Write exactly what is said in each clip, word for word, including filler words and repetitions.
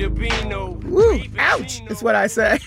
to be no. Woo, ouch, is what I say.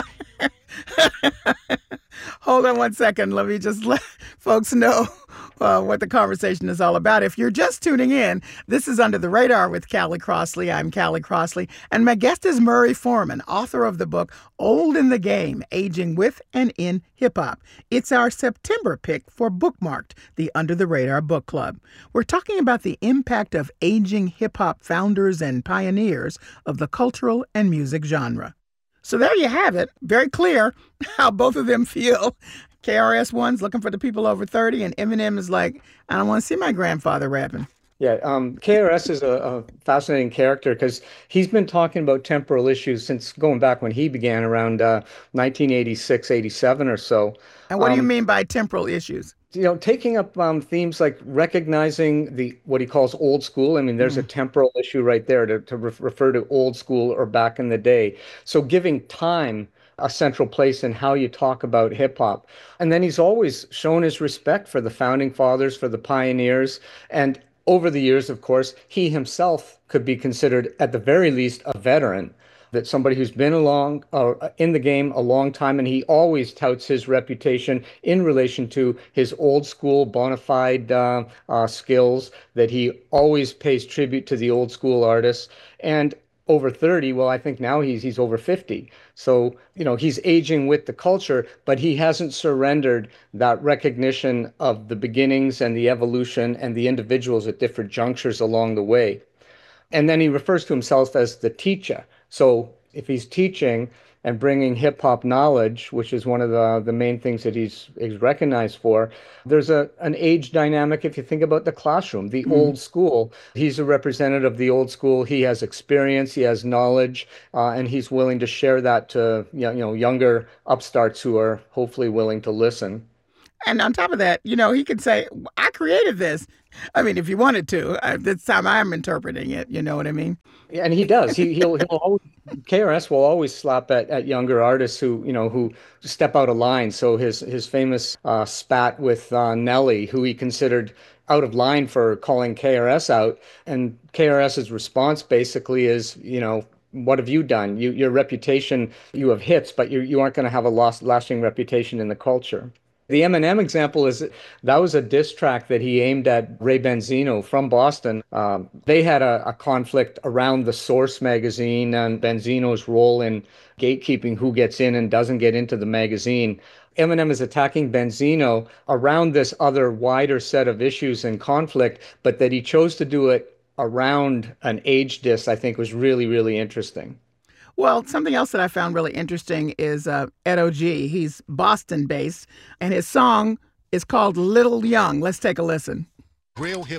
Hold on one second. Let me just let folks know uh, what the conversation is all about. If you're just tuning in, this is Under the Radar with Callie Crossley. I'm Callie Crossley, and my guest is Murray Foreman, author of the book Old in the Game, Aging with and in Hip Hop. It's our September pick for Bookmarked, the Under the Radar Book Club. We're talking about the impact of aging hip hop founders and pioneers of the cultural and music genre. So there you have it. Very clear how both of them feel. K R S One's looking for the people over thirty, and Eminem is like, I don't want to see my grandfather rapping. Yeah, um, K R S is a, a fascinating character because he's been talking about temporal issues since going back when he began around uh, nineteen eighty-six, eighty-seven or so. And what um, do you mean by temporal issues? You know, taking up um, themes like recognizing the what he calls old school. I mean, there's mm. a temporal issue right there to, to re- refer to old school or back in the day. So giving time a central place in how you talk about hip hop. And then he's always shown his respect for the founding fathers, for the pioneers. And over the years, of course, he himself could be considered, at the very least, a veteran. That somebody who's been along uh, in the game a long time, and he always touts his reputation in relation to his old school bona fide uh, uh, skills, that he always pays tribute to the old school artists. And over thirty, well, I think now he's he's over fifty. So, you know, he's aging with the culture, but he hasn't surrendered that recognition of the beginnings and the evolution and the individuals at different junctures along the way. And then he refers to himself as the teacher. So if he's teaching and bringing hip hop knowledge, which is one of the, the main things that he's, he's recognized for, there's a an age dynamic. If you think about the classroom, the mm. old school, he's a representative of the old school. He has experience, he has knowledge, uh, and he's willing to share that to you know, younger upstarts who are hopefully willing to listen. And on top of that, you know, he could say, I created this. I mean, if you wanted to, uh, this time I'm interpreting it. You know what I mean? Yeah, and he does. He, he'll, he'll always, K R S will always slap at, at younger artists who, you know, who step out of line. So his, his famous uh, spat with uh, Nelly, who he considered out of line for calling K R S out. And KRS's response basically is, you know, what have you done? You, your reputation, you have hits, but you, you aren't going to have a lost, lasting reputation in the culture. The Eminem example is that was a diss track that he aimed at Ray Benzino from Boston. Um, they had a, a conflict around the Source magazine and Benzino's role in gatekeeping who gets in and doesn't get into the magazine. Eminem is attacking Benzino around this other wider set of issues and conflict, but that he chose to do it around an age diss, I think was really, really interesting. Well, something else that I found really interesting is uh, Ed O G. He's Boston-based, and his song is called Little Young. Let's take a listen. Real hip